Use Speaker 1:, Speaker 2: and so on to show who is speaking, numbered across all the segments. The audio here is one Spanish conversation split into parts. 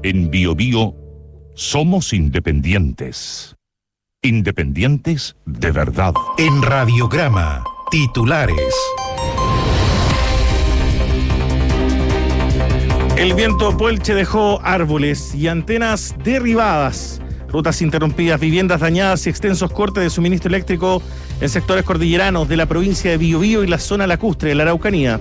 Speaker 1: En BioBio somos independientes. Independientes de verdad.
Speaker 2: En Radiograma, titulares.
Speaker 3: El viento Puelche dejó árboles y antenas derribadas, rutas interrumpidas, viviendas dañadas y extensos cortes de suministro eléctrico en sectores cordilleranos de la provincia de Biobío y la zona lacustre de la Araucanía.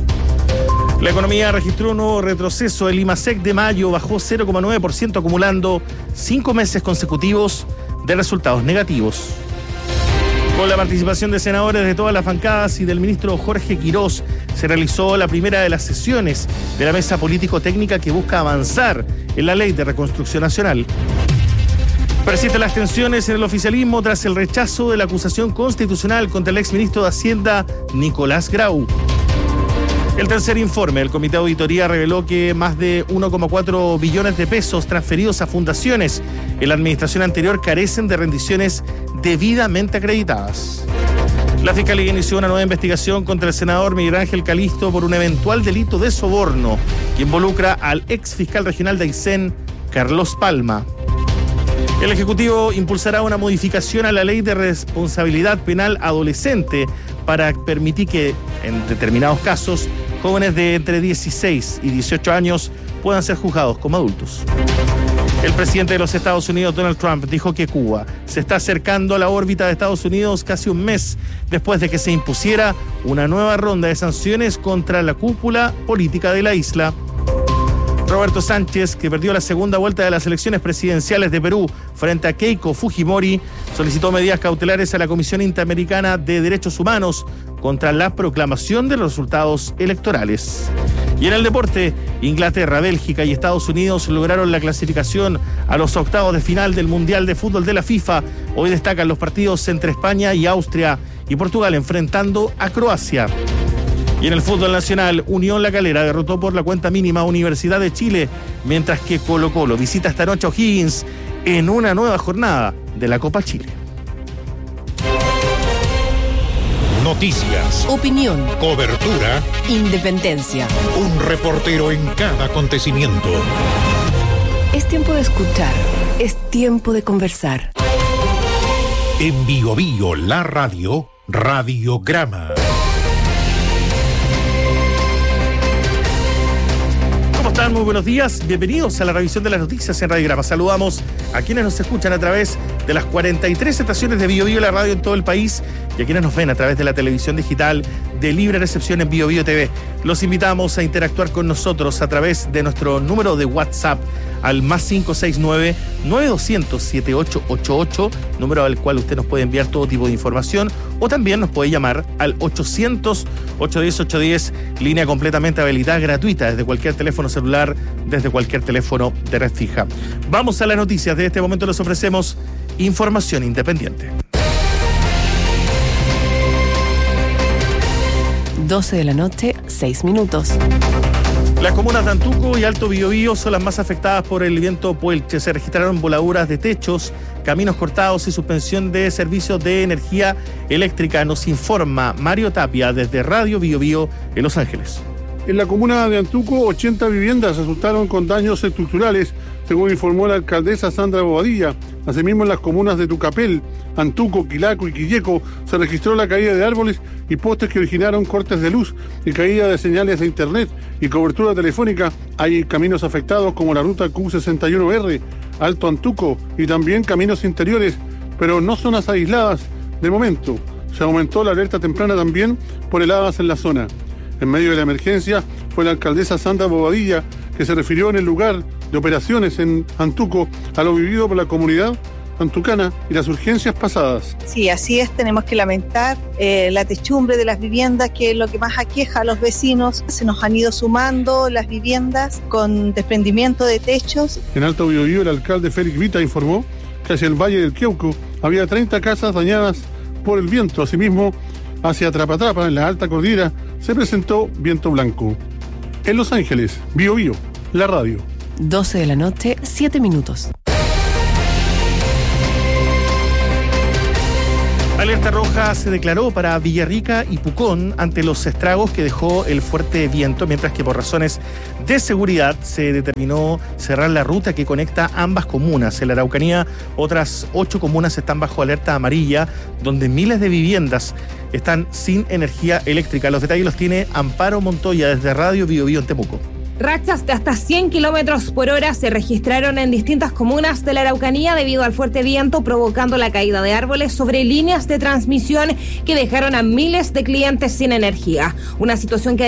Speaker 3: La economía registró un nuevo retroceso. El IMASEC de mayo bajó 0,9%, acumulando 5 meses consecutivos de resultados negativos. Con la participación de senadores de todas las bancadas y del ministro Jorge Quirós, se realizó la primera de las sesiones de la mesa político-técnica que busca avanzar en la ley de reconstrucción nacional. Persisten las tensiones en el oficialismo tras el rechazo de la acusación constitucional contra el exministro de Hacienda, Nicolás Grau. El tercer informe del Comité de Auditoría reveló que más de 1,4 billones de pesos transferidos a fundaciones en la administración anterior carecen de rendiciones debidamente acreditadas. La Fiscalía inició una nueva investigación contra el senador Miguel Ángel Calisto por un eventual delito de soborno que involucra al ex fiscal regional de Aysén, Carlos Palma. El Ejecutivo impulsará una modificación a la Ley de Responsabilidad Penal Adolescente para permitir que, en determinados casos, jóvenes de entre 16 y 18 años puedan ser juzgados como adultos. El presidente de los Estados Unidos, Donald Trump, dijo que Cuba se está acercando a la órbita de Estados Unidos casi un mes después de que se impusiera una nueva ronda de sanciones contra la cúpula política de la isla. Roberto Sánchez, que perdió la segunda vuelta de las elecciones presidenciales de Perú frente a Keiko Fujimori, solicitó medidas cautelares a la Comisión Interamericana de Derechos Humanos contra la proclamación de los resultados electorales. Y en el deporte, Inglaterra, Bélgica y Estados Unidos lograron la clasificación a los octavos de final del Mundial de Fútbol de la FIFA. Hoy destacan los partidos entre España y Austria y Portugal enfrentando a Croacia. Y en el fútbol nacional, Unión La Calera derrotó por la cuenta mínima a Universidad de Chile, mientras que Colo-Colo visita esta noche a O'Higgins en una nueva jornada de la Copa Chile.
Speaker 2: Noticias,
Speaker 4: opinión,
Speaker 2: cobertura,
Speaker 4: independencia.
Speaker 2: Un reportero en cada acontecimiento.
Speaker 4: Es tiempo de escuchar, es tiempo de conversar.
Speaker 2: En BioBio, la radio, Radiograma.
Speaker 3: ¿Cómo están? Muy buenos días. Bienvenidos a la revisión de las noticias en Radiograma. Saludamos a quienes nos escuchan a través de las 43 estaciones de BioBio, la radio en todo el país, y a quienes nos ven a través de la televisión digital de libre recepción en BioBio TV. Los invitamos a interactuar con nosotros a través de nuestro número de WhatsApp al más 569-9200-7888, número al cual usted nos puede enviar todo tipo de información, o también nos puede llamar al 800-810-810, línea completamente habilitada, gratuita, desde cualquier teléfono celular, desde cualquier teléfono de red fija. Vamos a las noticias. De este momento les ofrecemos información independiente.
Speaker 4: 12 de la noche, 6 minutos.
Speaker 3: Las comunas de Antuco y Alto Biobío son las más afectadas por el viento Puelche. Se registraron voladuras de techos, caminos cortados y suspensión de servicios de energía eléctrica. Nos informa Mario Tapia desde Radio Biobío en Los Ángeles.
Speaker 5: En la comuna de Antuco, 80 viviendas resultaron con daños estructurales, según informó la alcaldesa Sandra Bobadilla. Asimismo, en las comunas de Tucapel, Antuco, Quilaco y Quilleco se registró la caída de árboles y postes que originaron cortes de luz y caída de señales de internet y cobertura telefónica. Hay caminos afectados como la ruta Q61R, Alto Antuco y también caminos interiores, pero no zonas aisladas de momento. Se aumentó la alerta temprana también por heladas en la zona. En medio de la emergencia fue la alcaldesa Sandra Bobadilla que se refirió en el lugar de operaciones en Antuco a lo vivido por la comunidad antucana y las urgencias pasadas.
Speaker 6: Sí, así es, tenemos que lamentar la techumbre de las viviendas, que es lo que más aqueja a los vecinos. Se nos han ido sumando las viviendas con desprendimiento de techos.
Speaker 5: En Alto Biobío, el alcalde Félix Vita informó que hacia el Valle del Queuco había 30 casas dañadas por el viento. Asimismo, hacia Trapatrapa, en la alta cordillera, se presentó viento blanco. En Los Ángeles, BioBio, la radio.
Speaker 4: 12 de la noche, 7 minutos.
Speaker 3: Alerta roja se declaró para Villarrica y Pucón ante los estragos que dejó el fuerte viento, mientras que por razones de seguridad se determinó cerrar la ruta que conecta ambas comunas. En la Araucanía, otras 8 comunas están bajo alerta amarilla, donde miles de viviendas están sin energía eléctrica. Los detalles los tiene Amparo Montoya desde Radio Bio Bio en Temuco.
Speaker 7: Rachas de hasta 100 kilómetros por hora se registraron en distintas comunas de la Araucanía debido al fuerte viento, provocando la caída de árboles sobre líneas de transmisión que dejaron a miles de clientes sin energía. Una situación que